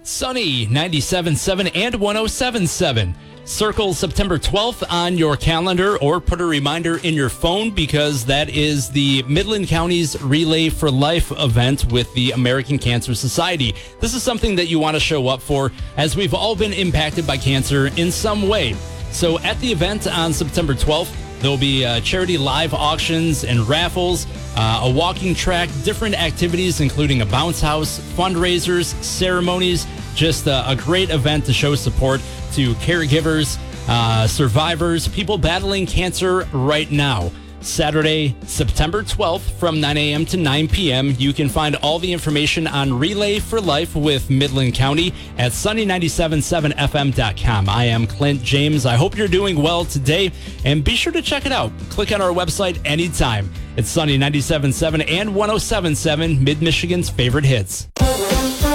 Sunny 97.7 and 107.7. Circle September 12th on your calendar or put a reminder in your phone because that is the Midland County's Relay for Life event with the American Cancer Society. This is something that you want to show up for as we've all been impacted by cancer in some way. So at the event on September 12th, there'll be charity live auctions and raffles, a walking track, different activities including a bounce house, fundraisers, ceremonies, just a great event to show support to caregivers, survivors, people battling cancer right now. Saturday, September 12th from 9 a.m. to 9 p.m. You can find all the information on Relay for Life with Midland County at sunny977fm.com. I am Clint James. I hope you're doing well today, and be sure to check it out. Click on our website anytime. It's Sunny 97.7 and 107.7, Mid-Michigan's favorite hits.